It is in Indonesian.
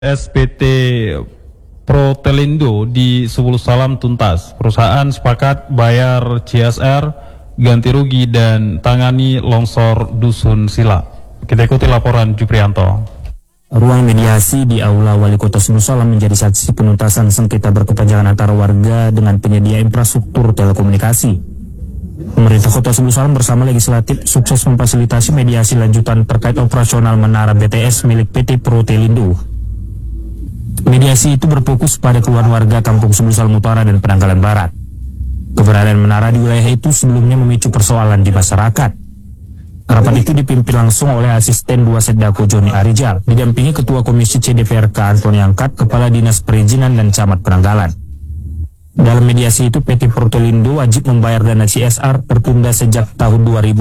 SPT Protelindo di Subul Salam tuntas. Perusahaan sepakat bayar CSR, ganti rugi dan tangani longsor Dusun Sila. Kita ikuti laporan Juprianto. Ruang mediasi di Aula Wali Kota Subul Salam menjadi saksi penuntasan sengketa berkepanjangan antara warga dengan penyedia infrastruktur telekomunikasi. Pemerintah Kota Subul Salam bersama legislatif sukses memfasilitasi mediasi lanjutan terkait operasional menara BTS milik PT Protelindo. Mediasi itu berfokus pada keluhan warga Kampung Subul Salam Utara dan Penanggalan Barat. Keberadaan menara di wilayah itu sebelumnya memicu persoalan di masyarakat. Rapat itu dipimpin langsung oleh Asisten 2 Setdako Joni Arijal, didampingi Ketua Komisi C DPRK Antoni Angkat, Kepala Dinas Perizinan dan Camat Penanggalan. Dalam mediasi itu PT Protelindo wajib membayar dana CSR tertunda sejak tahun 2000.